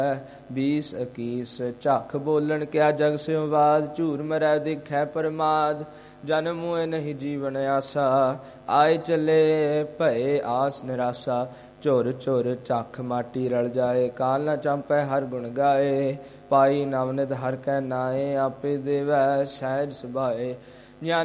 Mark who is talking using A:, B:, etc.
A: बीस इक्कीस झख बोलन क्या जग स्यों बाद झूर मरै दिखै प्रमाद जन मुए नहीं जीवन आसा आए चले भय आस निराशा झुर झुर झख माटी रल जाए काल न चंपै हर गुण गाए पाई नवनित हर कै नाए आपे देवै सहज सुभाए